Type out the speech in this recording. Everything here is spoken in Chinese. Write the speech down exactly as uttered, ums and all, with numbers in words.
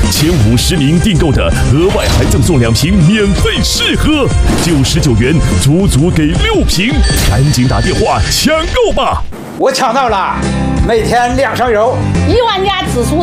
前五十名订购的，额外还赠送两瓶免费试喝，九十九元足足给六瓶，赶紧打电话抢购吧！ 我抢到了，每天两勺油， 亿万家紫苏